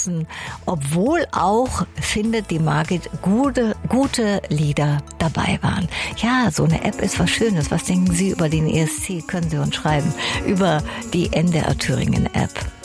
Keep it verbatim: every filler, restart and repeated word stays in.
müssen, obwohl auch, findet die Margit, gute, gute Lieder dabei waren. Ja, so eine App ist was Schönes. Was denken Sie über den E S C? Können Sie uns schreiben über die N D R Thüringen App.